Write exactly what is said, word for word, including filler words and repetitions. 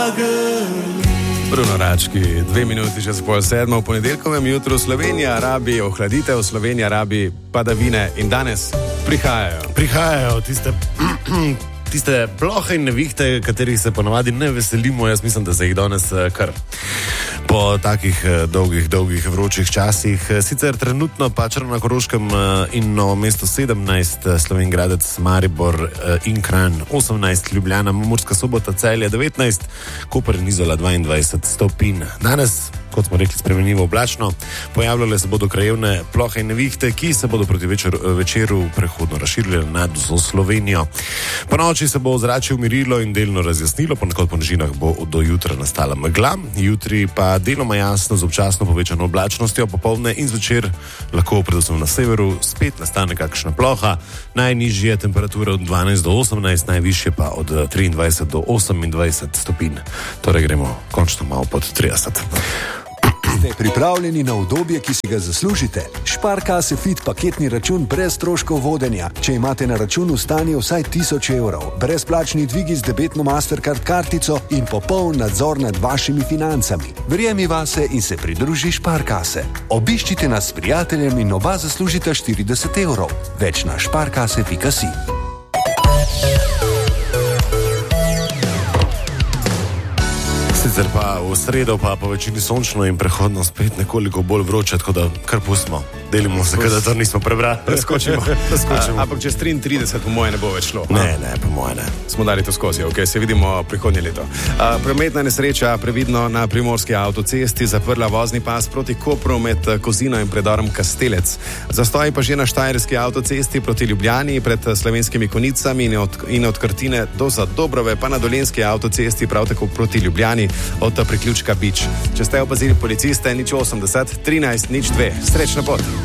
Bruno Rački, dve minuti čez pol sedmo v ponedeljkovem jutru. Slovenija rabi ohladitev, Slovenija rabi padavine in danes prihajajo. Prihajajo tiste, tiste plohe in nevihte, katerih se ponavadi ne veselimo. Jaz mislim, da se jih danes kar po takih dolgih, dolgih vročih časih. Sicer trenutno pa Črna na Koroškem in Novo mesto sedemnajst, Slovenj-Gradec, Maribor in Kranj osemnajst, Ljubljana, Murska Sobota, Celje devetnajst, Koper in Izola dvaindvajset stopinj. Danes, kot smo rekli, spremenljivo oblačno, pojavljale se bodo krajevne plohe in nevihte, ki se bodo proti večer, večeru prehodno razširile nad vso Slovenijo. Po noči se bo ozračje umirilo in delno razjasnilo, ponekod po nižinah bo do jutra nastala megla, jutri pa deloma jasno z občasno povečano oblačnostjo, popoldne in zvečer lahko predvsem na severu spet nastane kakšna ploha. Najnižje temperature od dvanajst do osemnajst, najvišje pa od triindvajset do osemindvajset stopinj. Torej gremo končno malo pod trideset. Ste pripravljeni na udobje, ki si ga zaslužite? Sparkasse Fit paketni račun brez stroškov vodenja. Če imate na računu stanje vsaj tisoč evrov, brezplačni dvigi z debetno Mastercard kartico in popoln nadzor nad vašimi financami. Verjemi vase in se pridruži Sparkasse. Obiščite nas s prijateljem in oba zaslužite štirideset evrov. Več na sparkasse pika si. Sicer pa v sredo pa po večini sončno in prehodno spet nekoliko bolj vroče, tako da kar pustimo. Delimo se, da to nismo prebrali. Preskočimo. Preskočimo. A, ampak čez triintrideset po moje ne bo več šlo. Ne, ne, po moje ne. Smo dali to skozi, ok, se vidimo prihodnje leto. A, prometna nesreča previdno na primorski avtocesti, zaprla vozni pas proti Kopru med Kozino in predorom Kastelec. Zastoj pa že na štajerski avtocesti proti Ljubljani pred Slovenskimi Konicami in od, in od Krtine do Zadobrove, pa na dolenski avtocesti prav tako proti Ljubljani od priključka Bič. Če ste opazili policiste, nič osemdeset, trinajst, nič dve. Srečno pot.